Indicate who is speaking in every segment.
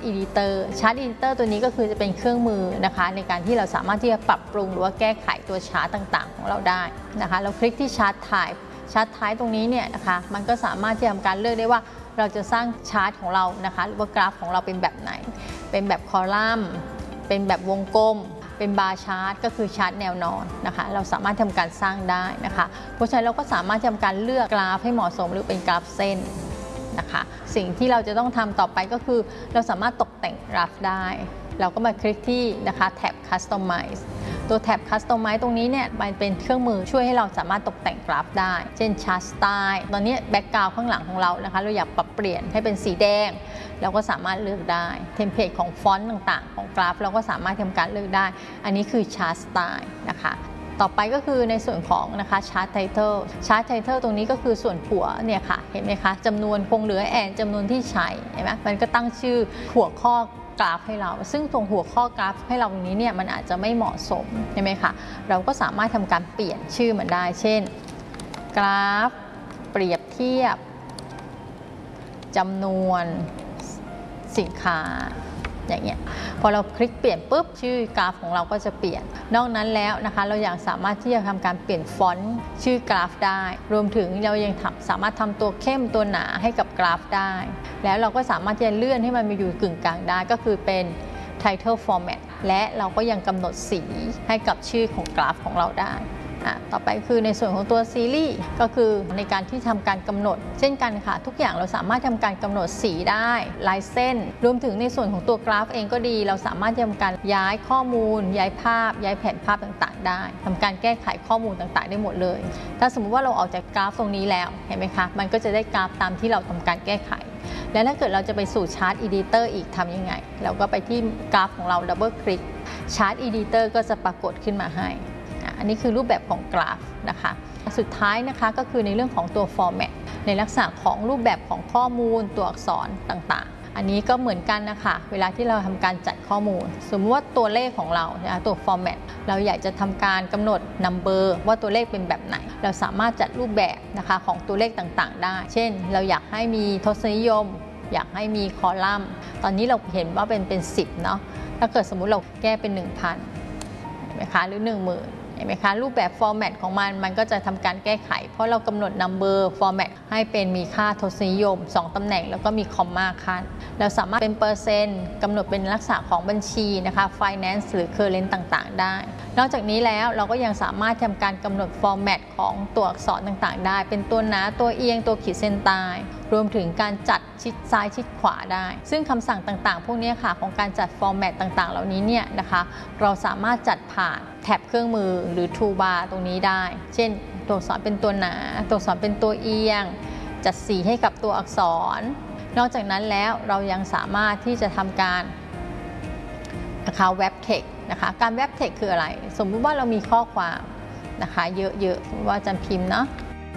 Speaker 1: Editor Chart Editor ตัวนี้ก็คือจะเป็นเครื่องมือนะคะในการที่เราสามารถที่จะปรับปรุงหรือว่าแก้ไขตัวชาร์ตต่างๆของเราได้นะคะเราคลิกที่ Chart Type Chart Type ตรงนี้เนี่ยนะคะมันก็สามารถที่จะทำการเลือกได้ว่าเราจะสร้างชาร์ตของเรานะคะหรือว่ากราฟของเราเป็นแบบไหนเป็นแบบคอลัมน์เป็นแบบวงกลมเป็นบาร์ชาร์ตก็คือชาร์ตแนวนอนนะคะเราสามารถทำการสร้างได้นะคะเพราะฉะนั้นเราก็สามารถทำการเลือกกราฟให้เหมาะสมหรือเป็นกราฟเส้นนะคะสิ่งที่เราจะต้องทำต่อไปก็คือเราสามารถตกแต่งกราฟได้เราก็มาคลิกที่นะคะแท็บ Customize ตัวแท็บ Customize ตรงนี้เนี่ยมันเป็นเครื่องมือช่วยให้เราสามารถตกแต่งกราฟได้เช่น Chart Style ตอนนี้แบ็กกราวด์ข้างหลังของเรานะคะเราอยากปรับเปลี่ยนให้เป็นสีแดงเราก็สามารถเลือกได้เทมเพลตของฟอนต์ต่างๆของกราฟเราก็สามารถทำการเลือกได้อันนี้คือ Chart Style นะคะต่อไปก็คือในส่วนของนะคะ Chart Title Chart Title ตรงนี้ก็คือส่วนหัวเนี่ยค่ะเห็นไหมคะจำนวนคงเหลือแอนจำนวนที่ใช้เห็นไหมมันก็ตั้งชื่อหัวข้อกราฟให้เราซึ่งตรงหัวข้อกราฟให้เราตรงนี้เนี่ยมันอาจจะไม่เหมาะสมใช่ไหมคะเราก็สามารถทำการเปลี่ยนชื่อมันได้เช่นกราฟเปรียบเทียบจำนวนสินค้าอย่างเงี้ยพอเราคลิกเปลี่ยนปุ๊บชื่อกราฟของเราก็จะเปลี่ยนนอกนั้นแล้วนะคะเรายังสามารถที่จะทำการเปลี่ยนฟอนต์ชื่อกราฟได้รวมถึงเรายังสามารถทำตัวเข้มตัวหนาให้กับกราฟได้แล้วเราก็สามารถที่จะเลื่อนให้มันมาอยู่กึ่งกลางได้ก็คือเป็น Title Format และเราก็ยังกำหนดสีให้กับชื่อของกราฟของเราได้ต่อไปคือในส่วนของตัวซีรีส์ก็คือในการที่ทำการกำหนดเช่นกันค่ะทุกอย่างเราสามารถทำการกำหนดสีได้ลายเส้นรวมถึงในส่วนของตัวกราฟเองก็ดีเราสามารถทำการย้ายข้อมูลย้ายภาพย้ายแผนภาพต่างๆได้ทำการแก้ไขข้อมูลต่างๆได้หมดเลยถ้าสมมุติว่าเราออกจากกราฟตรงนี้แล้วเห็นไหมคะมันก็จะได้กราฟตามที่เราทำการแก้ไขและถ้าเกิดเราจะไปสู่ Chart Editor อีกทำยังไงเราก็ไปที่กราฟของเราดับเบิลคลิก Chart Editor ก็จะปรากฏขึ้นมาให้อันนี้คือรูปแบบของกราฟนะคะสุดท้ายนะคะก็คือในเรื่องของตัว format ในลักษณะของรูปแบบของข้อมูลตัวอักษรต่างๆอันนี้ก็เหมือนกันนะคะเวลาที่เราทำการจัดข้อมูลสมมติว่าตัวเลขของเราตัว format เราอยากจะทำการกำหนด number ว่าตัวเลขเป็นแบบไหนเราสามารถจัดรูปแบบนะคะของตัวเลขต่างๆได้เช่นเราอยากให้มีทศนิยมอยากให้มีคอลัมน์ตอนนี้เราเห็นว่าเป็น10เนาะถ้าเกิดสมมุติเราแก้เป็น 1,000 นะคะหรือ 10,000เห็นไหมคะรูปแบบฟอร์แมตของมันก็จะทำการแก้ไขเพราะเรากำหนด number format ให้เป็นมีค่าทศนิยม2ตำแหน่งแล้วก็มีคอมมาขั้นเราสามารถเป็นเปอร์เซ็นต์กำหนดเป็นลักษณะของบัญชีนะคะ finance หรือ current ต่างๆได้นอกจากนี้แล้วเราก็ยังสามารถทำการกำหนดฟอร์แมตของตัวอักษรต่างๆได้เป็นตัวหนาตัวเอียงตัวขีดเส้นใต้รวมถึงการจัดชิดซ้ายชิดขวาได้ซึ่งคำสั่งต่างๆพวกนี้ค่ะของการจัดฟอร์แมตต่างๆเหล่านี้เนี่ยนะคะเราสามารถจัดผ่านแท็บเครื่องมือหรือ toolbar ตรงนี้ได้เช่นตัวอักษรเป็นตัวหนาตัวอักษรเป็นตัวเอียงจัดสีให้กับตัวอักษรนอกจากนั้นแล้วเรายังสามารถที่จะทำการนะคะเว็บเทคนะคะการเว็บเทคคืออะไรสมมุติว่าเรามีข้อความนะคะเยอะๆว่าอาจารย์พิมพ์เนาะ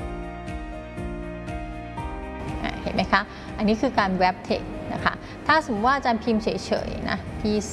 Speaker 1: เห็นไหมคะอันนี้คือการเว็บเทคนะคะถ้าสมมติว่าอาจารย์พิมพ์เฉยๆนะ PC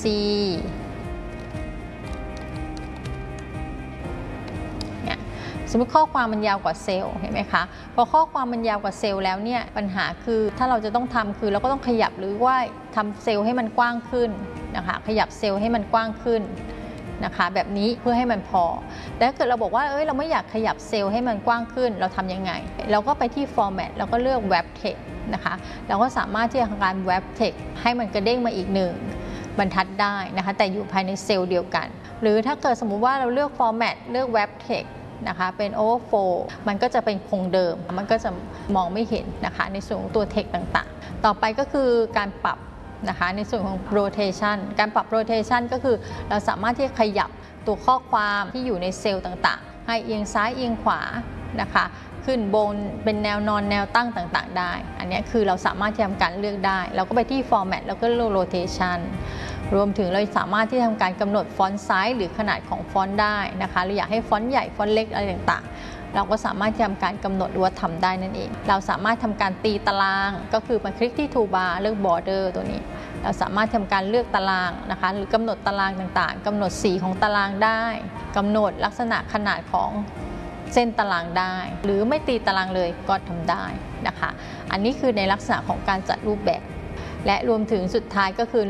Speaker 1: สมมติข้อความมันยาวกว่าเซลล์เห็นไหมคะพอข้อความมันยาวกว่าเซลล์แล้วเนี่ยปัญหาคือถ้าเราจะต้องทำคือเราก็ต้องขยับหรือว่าทำเซลล์ให้มันกว้างขึ้นนะคะขยับเซลล์ให้มันกว้างขึ้นนะคะแบบนี้เพื่อให้มันพอแต่ถ้าเกิดเราบอกว่าเราไม่อยากขยับเซลล์ให้มันกว้างขึ้นเราทำยังไงเราก็ไปที่ format แล้วก็เลือก web text นะคะเราก็สามารถที่จะทำการ web text ให้มันกระเด้งมาอีกหนึ่งบรรทัดได้นะคะแต่อยู่ภายในเซลล์เดียวกันหรือถ้าเกิดสมมุติว่าเราเลือก format เลือก web textนะคะเป็น overflow มันก็จะเป็นคงเดิมมันก็จะมองไม่เห็นนะคะในส่วนของตัว text ต่างๆต่อไปก็คือการปรับนะคะในส่วนของ rotation การปรับ rotation ก็คือเราสามารถที่จะขยับตัวข้อความที่อยู่ในเซลล์ต่างๆให้เอียงซ้ายเอียงขวานะคะขึ้นบนเป็นแนวนอนแนวตั้งต่างๆได้อันนี้คือเราสามารถที่ทำการเลือกได้เราก็ไปที่ format แล้วก็เลือก rotation รวมถึงเราสามารถที่ทำการกำหนดฟอนต์ไซส์หรือขนาดของฟอนต์ได้นะคะเราอยากให้ฟอนต์ใหญ่ฟอนต์เล็กอะไรต่างๆเราก็สามารถทำการกำหนดหรือว่าทำได้นั่นเองเราสามารถทำการตีตารางก็คือมาคลิกที่ toolbar เลือก border ตัวนี้เราสามารถทำการเลือกตารางนะคะหรือกำหนดตารางต่างๆกำหนดสีของตารางได้กำหนดลักษณะขนาดของเส้นตารางได้หรือไม่ตีตารางเลยก็ทำได้นะคะอันนี้คือในลักษณะของการจัดรูปแบบและรวมถึงสุดท้ายก็คือ